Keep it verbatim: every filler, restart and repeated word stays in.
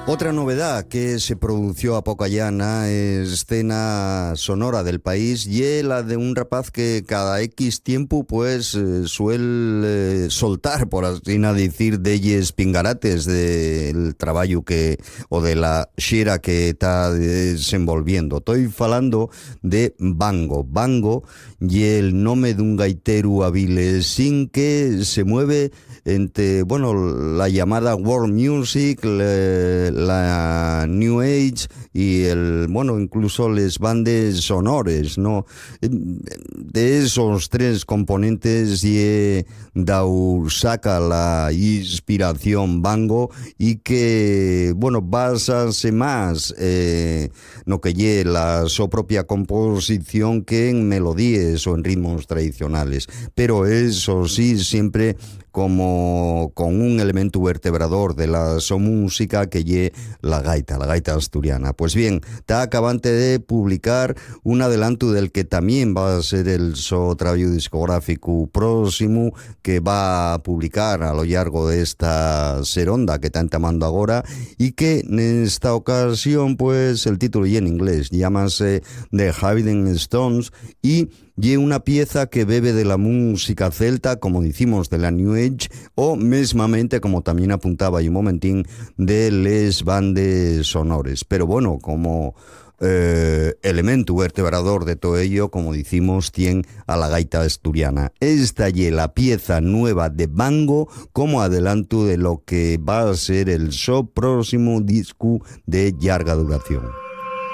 Otra novedad que se produjo a Popayán, escena sonora del país, y la de un rapaz que cada X tiempo pues eh, suele soltar, por así decir, delles pingarates del trabajo que o de la xira que está desenvolviendo. Estoy falando de Bango. Bango y el nombre de un gaitero avilesín que se mueve entre, bueno, la llamada world music, le, la new age y el, bueno, incluso les bandes sonores, ¿no? De esos tres componentes y dau saca la inspiración Bango y que, bueno, basase más eh, no que lle la su propia composición que en melodías o en ritmos tradicionales, pero eso sí, siempre como con un elemento vertebrador de la so música que lle la gaita, la gaita asturiana. Pues bien, está acabante de publicar un adelanto del que también va a ser el so trabajo discográfico próximo que va a publicar a lo largo de esta seronda que está entamando ahora y que en esta ocasión pues el título y en inglés llámase The Hidden Stones y y una pieza que bebe de la música celta, como decimos, de la New Age, o mesmamente, como también apuntaba y un momentín, de les bandes sonores. Pero bueno, como eh, elemento vertebrador de todo ello, como decimos, tiene a la gaita asturiana. Esta y la pieza nueva de Bango como adelanto de lo que va a ser el show próximo disco de larga duración.